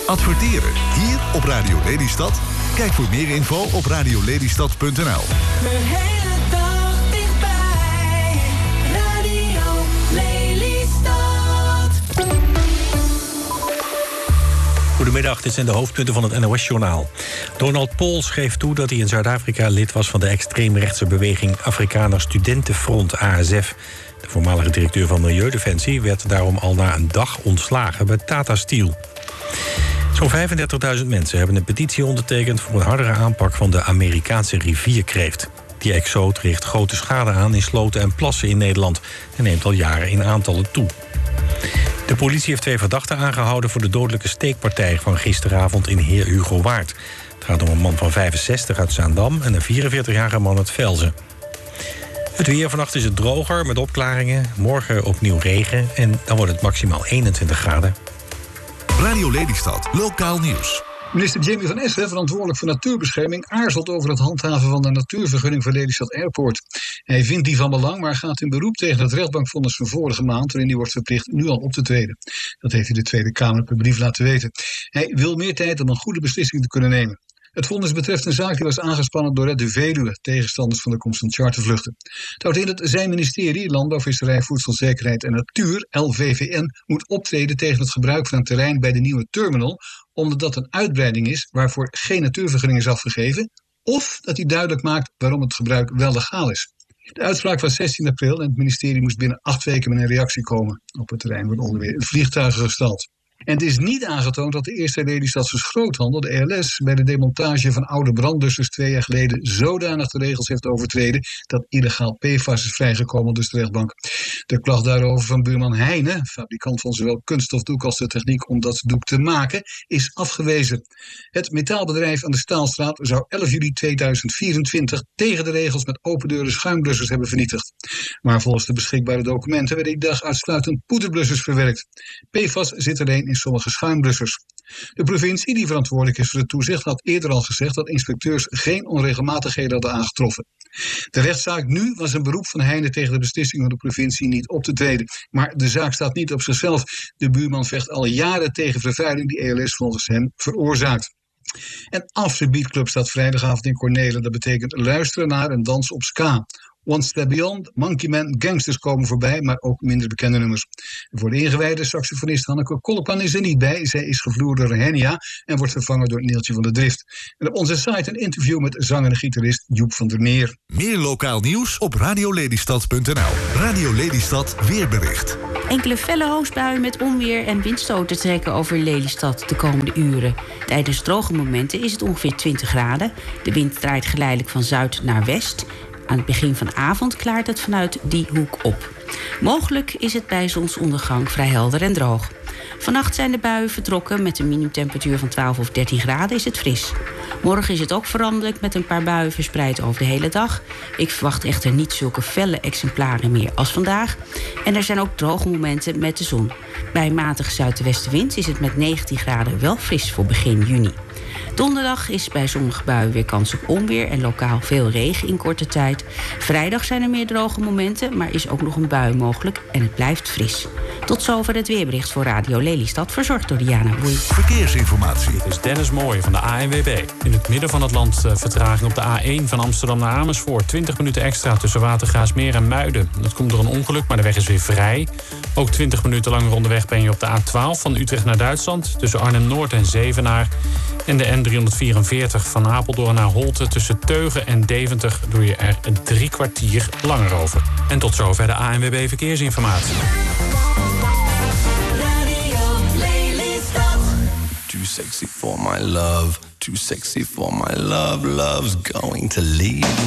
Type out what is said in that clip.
Adverteren hier op Radio Lelystad? Kijk voor meer info op radiolelystad.nl. De hele dag dichtbij. Radio Lelystad. Goedemiddag, dit zijn de hoofdpunten van het NOS-journaal. Donald Pols geeft toe dat hij in Zuid-Afrika lid was van de extreemrechtse beweging Afrikaner Studentenfront ASF. De voormalige directeur van Milieudefensie werd daarom al na een dag ontslagen bij Tata Steel. Zo'n 35.000 mensen hebben een petitie ondertekend voor een hardere aanpak van de Amerikaanse rivierkreeft. Die exoot richt grote schade aan in sloten en plassen in Nederland en neemt al jaren in aantallen toe. De politie heeft 2 verdachten aangehouden voor de dodelijke steekpartij van gisteravond in Heer Hugo Waard. Het gaat om een man van 65 uit Zaandam en een 44-jarige man uit Velzen. Het weer, vannacht is het droger met opklaringen. Morgen opnieuw regen en dan wordt het maximaal 21 graden. Radio Lelystad, lokaal nieuws. Minister Jamie van Essen, verantwoordelijk voor natuurbescherming, aarzelt over het handhaven van de natuurvergunning voor Lelystad Airport. Hij vindt die van belang, maar gaat in beroep tegen het rechtbankvonnis van vorige maand, waarin hij wordt verplicht nu al op te treden. Dat heeft hij de Tweede Kamer per brief laten weten. Hij wil meer tijd om een goede beslissing te kunnen nemen. Het vonnis betreft een zaak die was aangespannen door de Veluwe, tegenstanders van de komst van chartervluchten. Het houdt in dat zijn ministerie, Landbouw, Visserij, Voedselzekerheid en Natuur, LVVN, moet optreden tegen het gebruik van een terrein bij de nieuwe terminal, omdat dat een uitbreiding is waarvoor geen natuurvergunning is afgegeven, of dat hij duidelijk maakt waarom het gebruik wel legaal is. De uitspraak was 16 april en het ministerie moest binnen 8 weken met een reactie komen. Op het terrein worden onderweer vliegtuigen gestald. En het is niet aangetoond dat de eerste Lelystadse schroothandel, de ELS, bij de demontage van oude brandblussers 2 jaar geleden zodanig de regels heeft overtreden dat illegaal PFAS is vrijgekomen, dus de rechtbank. De klacht daarover van buurman Heijnen, fabrikant van zowel kunststofdoek als de techniek om dat doek te maken, is afgewezen. Het metaalbedrijf aan de Staalstraat zou 11 juli 2024 tegen de regels met open deuren schuimblussers hebben vernietigd. Maar volgens de beschikbare documenten werden die dag uitsluitend poederblussers verwerkt. PFAS zit alleen in sommige schuimblussers. De provincie, die verantwoordelijk is voor het toezicht, had eerder al gezegd dat inspecteurs geen onregelmatigheden hadden aangetroffen. De rechtszaak nu was een beroep van Heijnen tegen de beslissing van de provincie niet op te treden. Maar de zaak staat niet op zichzelf. De buurman vecht al jaren tegen vervuiling die ELS volgens hem veroorzaakt. En Afterbeat Club staat vrijdagavond in Cornelen. Dat betekent luisteren naar en dansen op ska. One Step Beyond, Monkey Man, Gangsters komen voorbij, maar ook minder bekende nummers. En voor de ingewijde saxofonist Hanneke Kollepan is er niet bij. Zij is gevloerd door Henia en wordt vervangen door Neeltje van der Drift. En op onze site een interview met zanger en gitarist Joep van der Meer. Meer lokaal nieuws op radiolelystad.nl. Radio Lelystad weerbericht. Enkele felle hoosbuien met onweer en windstoten trekken over Lelystad de komende uren. Tijdens droge momenten is het ongeveer 20 graden. De wind draait geleidelijk van zuid naar west. Aan het begin van de avond klaart het vanuit die hoek op. Mogelijk is het bij zonsondergang vrij helder en droog. Vannacht zijn de buien vertrokken. Met een minimumtemperatuur van 12 of 13 graden is het fris. Morgen is het ook veranderlijk met een paar buien verspreid over de hele dag. Ik verwacht echter niet zulke felle exemplaren meer als vandaag. En er zijn ook droge momenten met de zon. Bij een matige zuidwestenwind is het met 19 graden wel fris voor begin juni. Donderdag is bij zonnige buien weer kans op onweer en lokaal veel regen in korte tijd. Vrijdag zijn er meer droge momenten, maar is ook nog een bui mogelijk en het blijft fris. Tot zover het weerbericht voor Radio Lelystad, verzorgd door Diana Boei. Verkeersinformatie. Dit is Dennis Mooij van de ANWB. In het midden van het land vertraging op de A1 van Amsterdam naar Amersfoort. 20 minuten extra tussen Watergraafsmeer en Muiden. Dat komt door een ongeluk, maar de weg is weer vrij. Ook 20 minuten langer onderweg ben je op de A12 van Utrecht naar Duitsland. Tussen Arnhem-Noord en Zevenaar. En de N344 van Apeldoorn naar Holte tussen Teugen en Deventer doe je er 3 kwartier langer over. En tot zover de ANWB Verkeersinformatie. Too sexy for my love, too sexy for my love, love's going to leave.